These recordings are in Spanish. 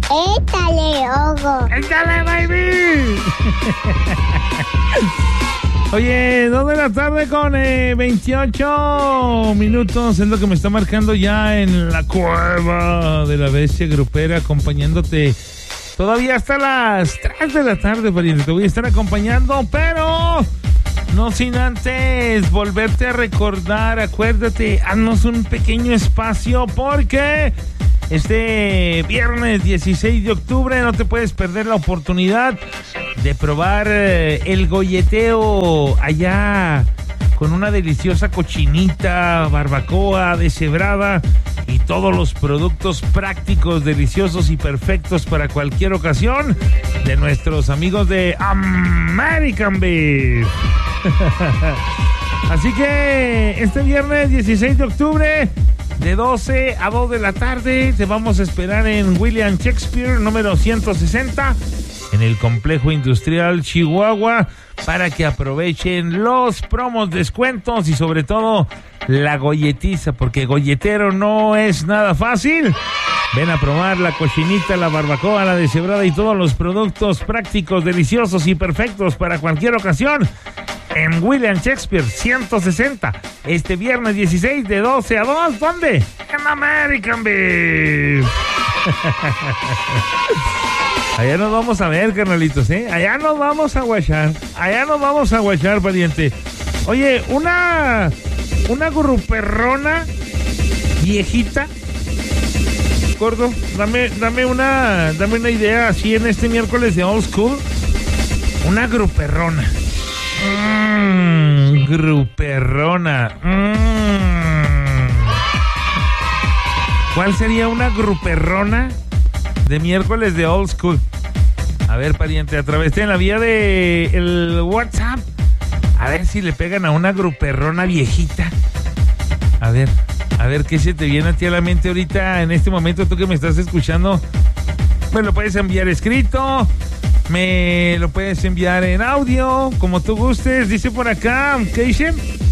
Échale, ojo. ¡Échale, baby! Oye, 2 de la tarde con 28 minutos es lo que me está marcando ya en la cueva de la bestia grupera, acompañándote todavía hasta las 3 de la tarde, pariente. Te voy a estar acompañando, pero no sin antes volverte a recordar. Acuérdate, haznos un pequeño espacio porque este viernes 16 de octubre no te puedes perder la oportunidad de probar el golleteo allá con una deliciosa cochinita, barbacoa deshebrada y todos los productos prácticos, deliciosos y perfectos para cualquier ocasión de nuestros amigos de American Beef. Así que este viernes 16 de octubre de 12 a 2 de la tarde te vamos a esperar en William Shakespeare número 160 en el Complejo Industrial Chihuahua para que aprovechen los promos, descuentos y sobre todo la golletiza, porque golletero no es nada fácil. Ven a probar la cochinita, la barbacoa, la deshebrada y todos los productos prácticos, deliciosos y perfectos para cualquier ocasión en William Shakespeare 160 este viernes 16 de 12 a 2. ¿Dónde? En American Beef. Allá nos vamos a ver, carnalitos, ¿eh? Allá nos vamos a guachar. Allá nos vamos a guachar, pariente. Oye, una gruperrona viejita. Gordo, dame una idea así en este miércoles de Old School. Una gruperrona. Gruperrona. ¿Cuál sería una gruperrona de miércoles de Old School? A ver, pariente, a través de la vía de el WhatsApp, a ver si le pegan a una gruperrona viejita. A ver qué se te viene a ti a la mente ahorita, en este momento, tú que me estás escuchando. Me lo puedes enviar escrito, me lo puedes enviar en audio, como tú gustes. Dice por acá, ¿qué dicen?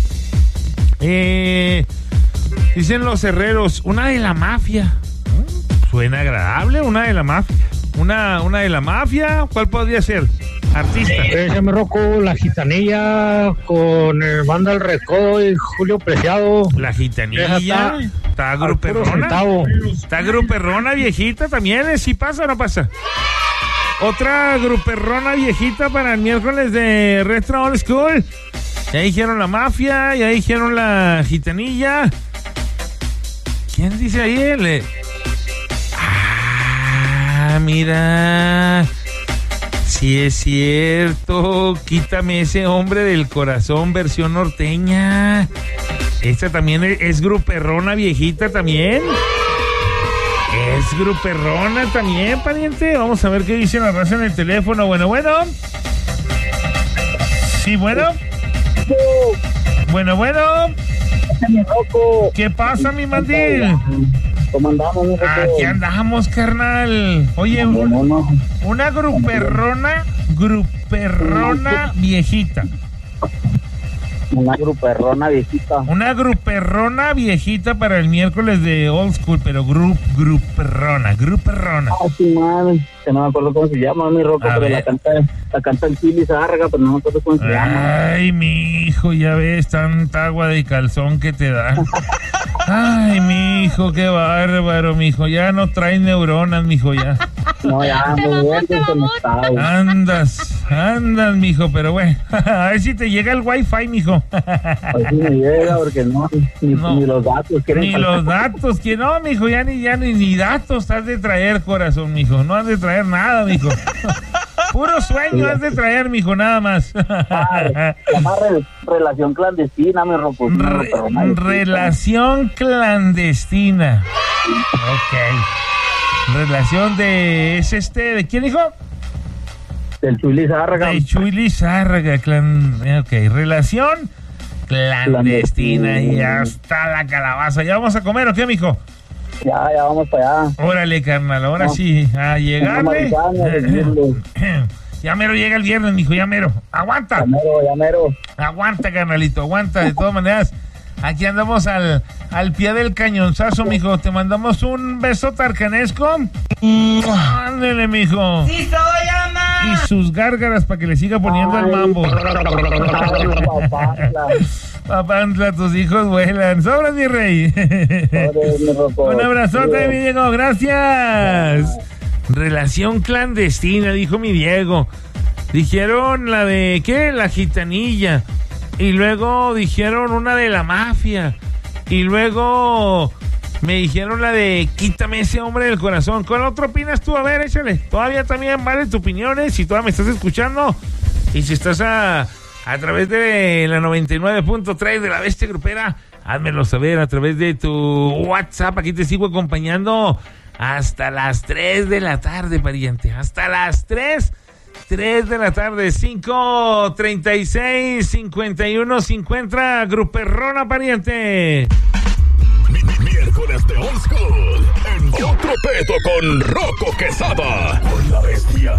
Dicen los herreros, una de la mafia. Suena agradable, una de la mafia. Una de la mafia, ¿cuál podría ser? Artista. Ese me roco la gitanilla con Banda El Recodo y Julio Preciado. La gitanilla. Está gruperrona. Está gruperrona viejita también. ¿Sí pasa o no pasa? Otra gruperrona viejita para el miércoles de Retro Old School. Ya dijeron la mafia, ya dijeron la gitanilla. ¿Quién dice ahí? Mira, si es cierto, quítame ese hombre del corazón, versión norteña. Esta también es gruperrona viejita también. Es gruperrona también, pariente. Vamos a ver qué dice la raza en el teléfono. Bueno. Sí, bueno. ¿Qué pasa, mi mandil? ¿Cómo andamos, mi Roco? Aquí andamos, carnal. Oye, una gruperrona viejita. Una gruperrona viejita. Una gruperrona viejita para el miércoles de Old School, pero gruperrona. Ah, sí, man. Que no me acuerdo cómo se llama, mi Roco, pero la canta el Chili Zárraga, pero no me acuerdo cómo se llama. Ay, mi hijo, ya ves tanta agua de calzón que te da. Ay, mi hijo, qué bárbaro, mi hijo. Ya no traes neuronas, mi hijo, ya. No, ya, muy bien desconectado. Andas, mi hijo, pero bueno. A ver si te llega el wifi, mi hijo. Pues sí me llega, porque ni los datos quieren. Ni los datos, que no, mi hijo, ya ni datos has de traer, corazón, mi hijo. No has de traer nada, mi hijo. Puro sueño has de traer, mi hijo, nada más. Llama relación clandestina, mi Roco. Relación clandestina. Ok. Relación de... ¿de quién, hijo? Del Chuy Zárraga. De Chuy Zárraga. Ok, relación clandestina. Y hasta la calabaza. ¿Ya vamos a comer o qué, mijo? Ya vamos para allá. Órale, carnal, ahora sí, a llegarle. Ya mero llega el viernes, mijo, ya mero. Aguanta. Ya mero. Aguanta, carnalito, aguanta. De todas maneras, aquí andamos al pie del cañonzazo, mijo. Te mandamos un beso tarcanesco Ándele, mijo. ¡Sí soy, ama! Y sus gárgaras para que le siga poniendo el mambo. Papantla, tus hijos vuelan. ¡Sobras, mi rey! Un abrazote, mi Diego. Gracias. Relación clandestina, dijo mi Diego. Dijeron la de, ¿qué? La gitanilla. Y luego dijeron una de la mafia. Y luego me dijeron la de quítame ese hombre del corazón. ¿Cuál otro opinas tú? A ver, échale. Todavía también vale tu opinión, si todavía me estás escuchando. Y si estás a través de la 99.3 de la Bestia Grupera, házmelo saber a través de tu WhatsApp. Aquí te sigo acompañando hasta las 3 de la tarde, pariente. Hasta las 3 de la tarde, 5:36, 51 Gruperrona, pariente. Miércoles de Old School en Otro Peto con Rocco Quesada por la Bestia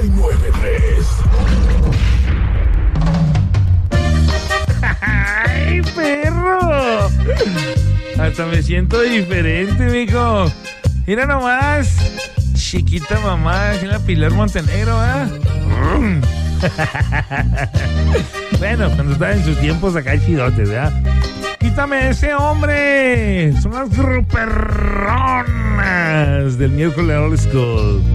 99.3. ¡Ay, perro! Hasta me siento diferente, mijo. Mira nomás. Chiquita mamá, es la Pilar Montenegro, ¿eh? Bueno, cuando estaba en sus tiempos acá chidotes, ¿verdad? Quítame ese hombre. Son las gruperronas del miércoles Old School.